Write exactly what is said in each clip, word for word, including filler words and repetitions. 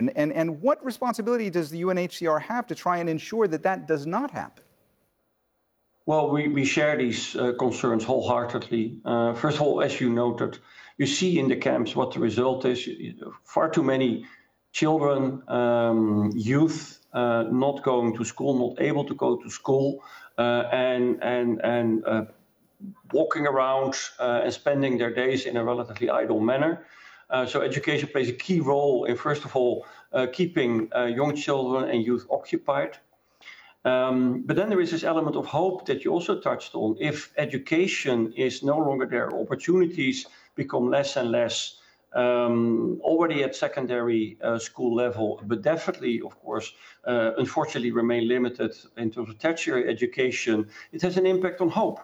situation? And, and what responsibility does the U N H C R have to try and ensure that that does not happen? Well, we, we share these uh, concerns wholeheartedly. Uh, first of all, as you noted, you see in the camps what the result is. Far too many children, um, youth, uh, not going to school, not able to go to school, uh, and and and uh, walking around uh, and spending their days in a relatively idle manner. Uh, so education plays a key role in, first of all, uh, keeping uh, young children and youth occupied. Um, but then there is this element of hope that you also touched on. If education is no longer there, opportunities become less and less, um, already at secondary uh, school level, but definitely, of course, uh, unfortunately remain limited in terms of tertiary education, it has an impact on hope.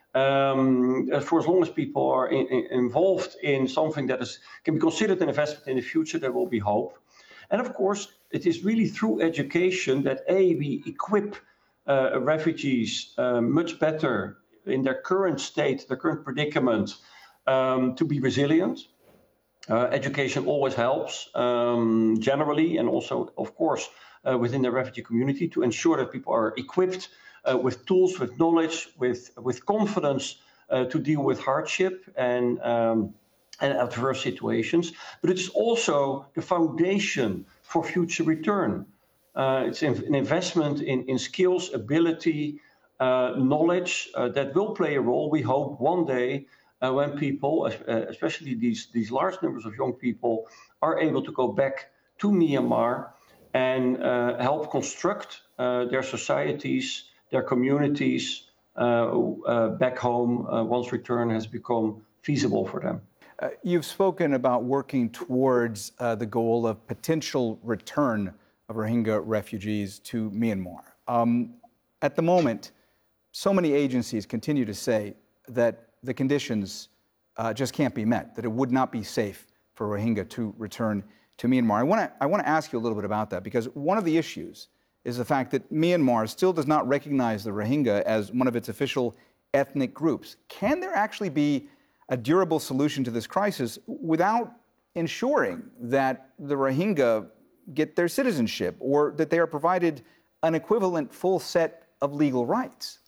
Um, for as long as people are in, in, involved in something that is, can be considered an investment in the future, there will be hope. And of course, it is really through education that A, we equip uh, refugees uh, much better in their current state, their current predicament, um, to be resilient. Uh, education always helps, um, generally, and also, of course, uh, within the refugee community, to ensure that people are equipped uh, with tools, with knowledge, with, with confidence uh, to deal with hardship and um, and adverse situations, but it's also the foundation for future return. Uh, it's an investment in, in skills, ability, uh, knowledge uh, that will play a role, we hope, one day uh, when people, uh, especially these, these large numbers of young people, are able to go back to Myanmar and uh, help construct uh, their societies, their communities uh, uh, back home uh, once return has become feasible for them. Uh, you've spoken about working towards uh, the goal of potential return of Rohingya refugees to Myanmar. Um, at the moment, so many agencies continue to say that the conditions uh, just can't be met, that it would not be safe for Rohingya to return to Myanmar. I want to I want to ask you a little bit about that, because one of the issues is the fact that Myanmar still does not recognize the Rohingya as one of its official ethnic groups. Can there actually be a durable solution to this crisis without ensuring that the Rohingya get their citizenship or that they are provided an equivalent full set of legal rights?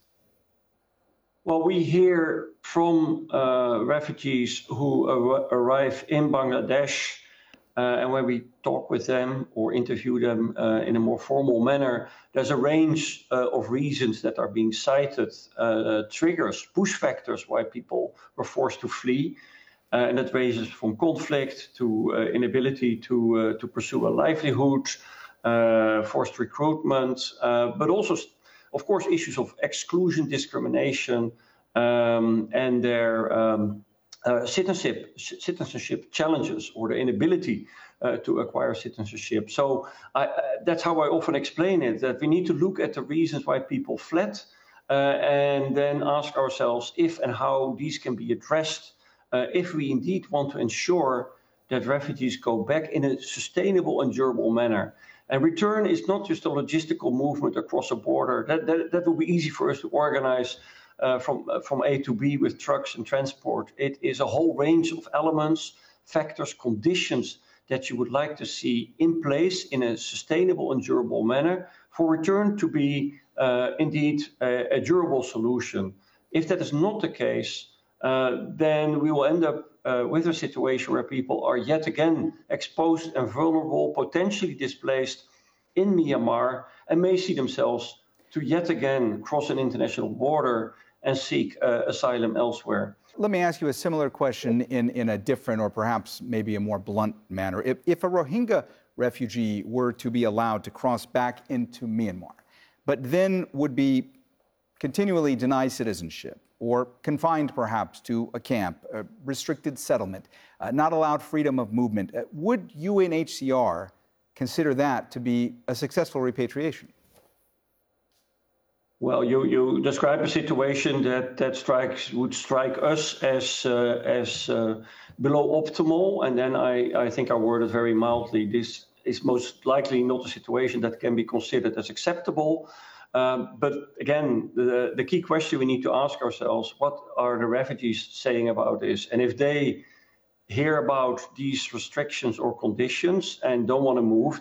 Well, we hear from uh, refugees who ar- arrive in Bangladesh, uh, and when we talk with them or interview them uh, in a more formal manner, there's a range uh, of reasons that are being cited, uh, triggers, push factors why people were forced to flee. Uh, and that ranges from conflict to uh, inability to, uh, to pursue a livelihood, uh, forced recruitment, uh, but also, of course, issues of exclusion, discrimination, um, and their um, uh, citizenship, citizenship challenges or the inability uh, to acquire citizenship. So I, uh, that's how I often explain it, that we need to look at the reasons why people fled uh, and then ask ourselves if and how these can be addressed uh, if we indeed want to ensure that refugees go back in a sustainable and durable manner. And return is not just a logistical movement across a border. That, that, that will be easy for us to organize uh, from, uh, from A to B with trucks and transport. It is a whole range of elements, factors, conditions that you would like to see in place in a sustainable and durable manner for return to be uh, indeed a, a durable solution. If that is not the case, uh, then we will end up Uh, with a situation where people are yet again exposed and vulnerable, potentially displaced in Myanmar, and may see themselves to yet again cross an international border and seek uh, asylum elsewhere. Let me ask you a similar question in, in a different or perhaps maybe a more blunt manner. If, if a Rohingya refugee were to be allowed to cross back into Myanmar, but then would be continually denied citizenship, or confined perhaps to a camp, a restricted settlement, uh, not allowed freedom of movement, uh, would U N H C R consider that to be a successful repatriation? Well, you, you describe a situation that, that strikes would strike us as, uh, as uh, below optimal, and then I, I think I worded very mildly. This is most likely not a situation that can be considered as acceptable. Um, but again, the, the key question we need to ask ourselves, what are the refugees saying about this? And if they hear about these restrictions or conditions and don't want to move,